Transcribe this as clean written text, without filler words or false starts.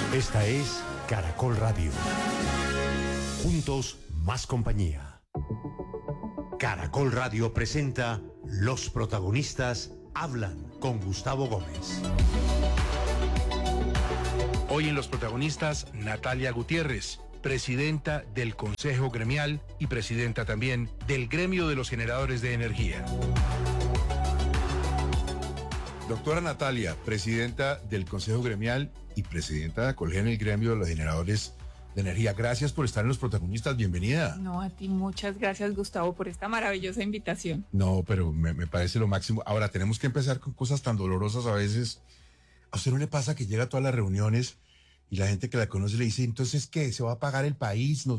Esta es Caracol Radio. Juntos, más compañía. Caracol Radio presenta Los protagonistas hablan con Gustavo Gómez. Hoy en Los protagonistas, Natalia Gutiérrez, presidenta del Consejo Gremial y presidenta también del Gremio de los Generadores de Energía. Doctora Natalia, presidenta del Consejo Gremial y presidenta de Acolgen, el Gremio de los Generadores de Energía. Gracias por estar en Los protagonistas, bienvenida. No, a ti muchas gracias, Gustavo, por esta maravillosa invitación. No, pero me parece lo máximo. Ahora, tenemos que empezar con cosas tan dolorosas a veces. ¿A usted no le pasa que llega a todas las reuniones y la gente que la conoce le dice, entonces, ¿qué? ¿Se va a pagar el país?